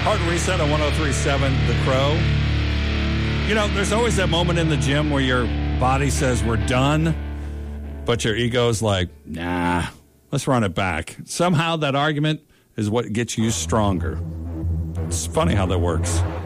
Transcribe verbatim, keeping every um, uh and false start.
Hard Reset on one oh three point seven The Crow. You know, there's always that moment in the gym where your body says we're done, but your ego's like, nah, let's run it back. Somehow that argument is what gets you stronger. It's funny how that works.